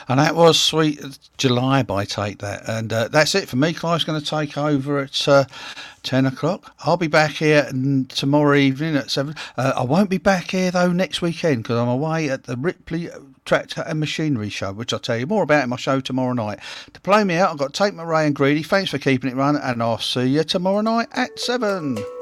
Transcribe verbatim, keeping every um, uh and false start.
And that was Sweet July by Take That. And uh, that's it for me. Clive's going to take over at uh, ten o'clock. I'll be back here tomorrow evening at seven. Uh, I won't be back here, though, next weekend because I'm away at the Ripley Tractor and Machinery Show, which I'll tell you more about in my show tomorrow night. To play me out, I've got Tate McRae and Greedy. Thanks for keeping it running, and I'll see you tomorrow night at seven.